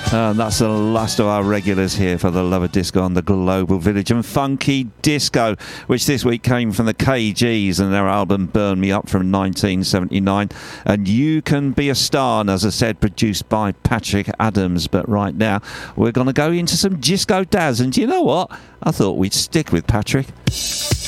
And that's the last of our regulars here for the Love of Disco on the Global Village. And Funky Disco, which this week came from the KGs and their album Burn Me Up from 1979. And You Can Be a Star, and as I said, produced by Patrick Adams. But right now, we're going to go into some Disco Daz. And do you know what? I thought we'd stick with Patrick.